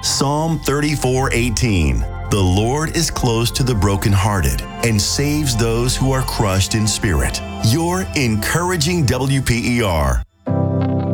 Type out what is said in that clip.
Psalm 34:18. The Lord is close to the brokenhearted and saves those who are crushed in spirit. Your encouraging WPER.